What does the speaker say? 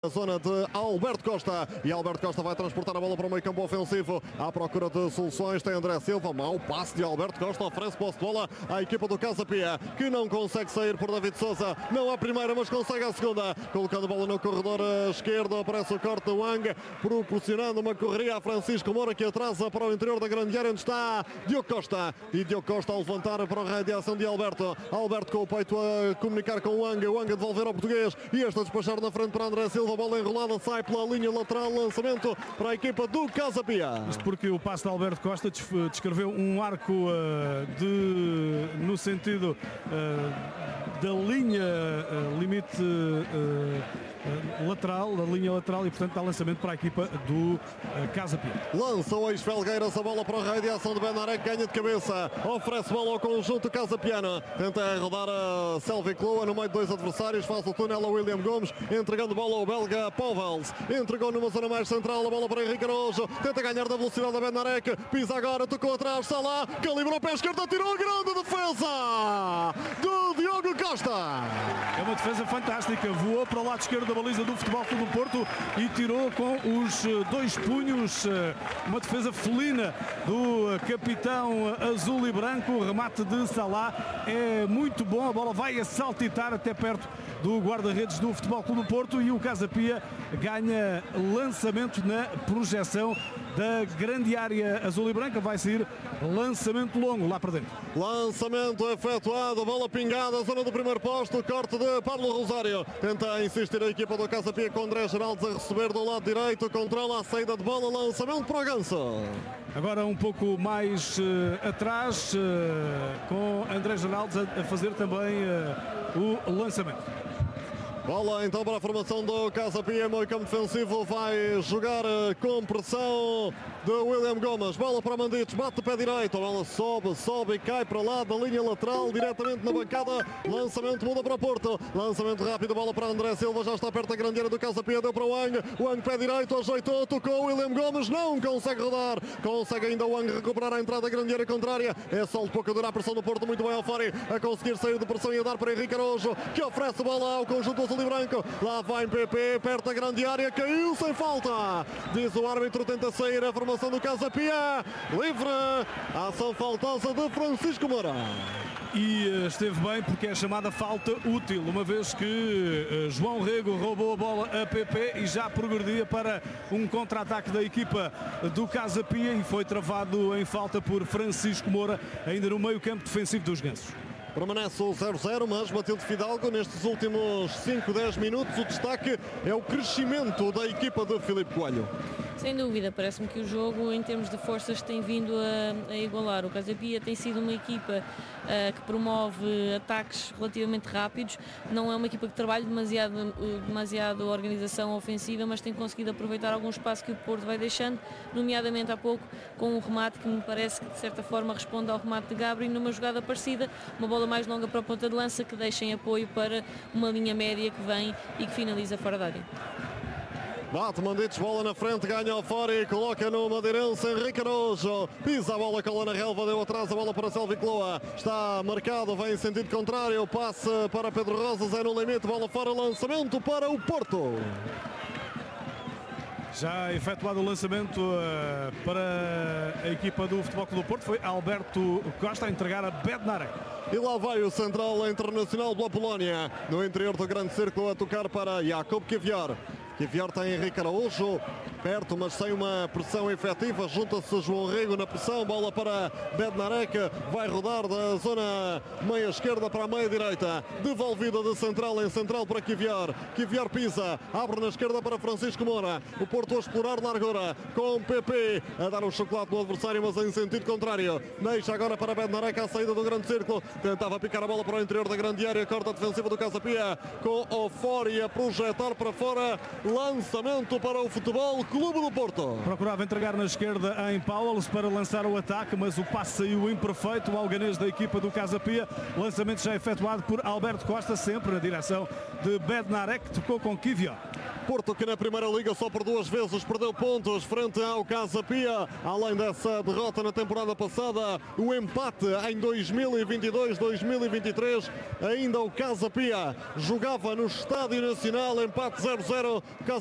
A zona de Alberto Costa, e Alberto Costa vai transportar a bola para o meio campo ofensivo à procura de soluções. Tem André Silva, mau passe de Alberto Costa, oferece posse de bola à equipa do Casa Pia, que não consegue sair por David Sousa, não a primeira mas consegue a segunda, colocando a bola no corredor esquerdo, aparece o corte de Wang, proporcionando uma correria a Francisco Moura, que atrasa para o interior da grande área onde está Diogo Costa, e Diogo Costa a levantar para a radiação de Alberto com o peito a comunicar com o Wang a devolver ao português, e este a despachar na frente para André Silva. A bola enrolada sai pela linha lateral, lançamento para a equipa do Casa Pia. Isto porque o passe de Alberto Costa descreveu um arco no sentido da linha limite lateral, da linha lateral, e portanto dá lançamento para a equipa do Casa Pia. Lança o ex-Felgueiras a bola para a radiação de Benarek, ganha de cabeça, oferece bola ao conjunto Casa Piano, tenta rodar a Selvi Cloa no meio de dois adversários, faz o túnel a William Gomes, entregando bola ao belga Povels, entregou numa zona mais central a bola para Henrique Araújo, tenta ganhar da velocidade da Benarek, pisa agora, tocou atrás, está lá, calibrou o pé esquerdo, tirou a grande defesa do Diogo Costa. É uma defesa fantástica, voou para o lado esquerdo da baliza do Futebol Clube do Porto e tirou com os dois punhos, uma defesa felina do capitão azul e branco. O remate de Salah é muito bom, a bola vai a saltitar até perto do guarda-redes do Futebol Clube do Porto, e o Casa Pia ganha lançamento na projeção da grande área azul e branca. Vai sair lançamento longo lá para dentro. Lançamento efetuado, bola pingada, zona do primeiro posto, corte de Pablo Rosário. Tenta insistir a equipa do Casa Pia com André Geraldes a receber do lado direito, controla a saída de bola, lançamento para o Ganso. Agora um pouco mais atrás, com André Geraldes a fazer também o lançamento. Bola então para a formação do Casa Pia, meio campo defensivo, vai jogar com pressão de William Gomes, bola para Mandites, bate o pé direito, a bola sobe e cai para lá da linha lateral, diretamente na bancada, lançamento muda para o Porto, lançamento rápido, bola para André Silva, já está perto da grande área do Casa Pia, deu para o Wang pé direito, ajeitou, tocou, William Gomes não consegue rodar, consegue ainda o Wang recuperar a entrada da grande área contrária, é só um pouco a durar a pressão do Porto, muito bem ao Fori, a conseguir sair de pressão e a dar para Henrique Araújo, que oferece bola ao conjunto azul e branco, lá vai PP, perto da grande área, caiu sem falta, diz o árbitro, tenta sair a formação do Casa Pia, livre, a ação faltosa de Francisco Moura. E esteve bem porque é chamada falta útil, uma vez que João Rego roubou a bola a PP e já progredia para um contra-ataque da equipa do Casa Pia, e foi travado em falta por Francisco Moura, ainda no meio campo defensivo dos Gansos. Permanece o 0-0, mas Matilde Fidalgo nestes últimos 5-10 minutos o destaque é o crescimento da equipa de Filipe Coelho. Sem dúvida, parece-me que o jogo em termos de forças tem vindo a igualar. O Casa Pia tem sido uma equipa que promove ataques relativamente rápidos, não é uma equipa que trabalha demasiado a organização ofensiva, mas tem conseguido aproveitar algum espaço que o Porto vai deixando, nomeadamente há pouco com um remate que me parece que de certa forma responde ao remate de Gabriel numa jogada parecida, uma bola mais longa para a ponta de lança que deixa em apoio para uma linha média que vem e que finaliza fora da área. Bate Mandites, bola na frente, ganha ao fora e coloca no Madeirense Henrique Araújo, pisa a bola, cola na relva, deu atrás a bola para Selvi Cloa, está marcado, vem em sentido contrário, passe para Pedro Rosas, é no limite, bola fora, lançamento para o Porto. Já efetuado o lançamento para a equipa do Futebol Clube do Porto, foi Alberto Costa a entregar a Bednarek. E lá vai o central internacional pela Polónia, no interior do grande círculo, a tocar para Jakub Kiwior. Kiwior tem Henrique Araújo perto, mas sem uma pressão efetiva, junta-se João Rego na pressão, bola para Bednarek, vai rodar da zona meia esquerda para a meia direita, devolvida de central em central para Kiwior, Kiwior pisa, abre na esquerda para Francisco Moura, o Porto a explorar largura, com PP a dar um chocolate no adversário, mas em sentido contrário, deixa agora para Bednarek a saída do grande círculo, tentava picar a bola para o interior da grande área, corta defensiva do Casa Pia, com o Fori a projetar para fora, lançamento para o Futebol Clube do Porto. Procurava entregar na esquerda em Paulo para lançar o ataque, mas o passe saiu imperfeito. O alganês da equipa do Casa Pia, lançamento já efetuado por Alberto Costa, sempre na direção de Bednarek, que tocou com Kiwior. Porto que na Primeira Liga só por 2 vezes perdeu pontos frente ao Casa Pia. Além dessa derrota na temporada passada, o empate em 2022-2023. Ainda o Casa Pia jogava no Estádio Nacional, empate 0-0.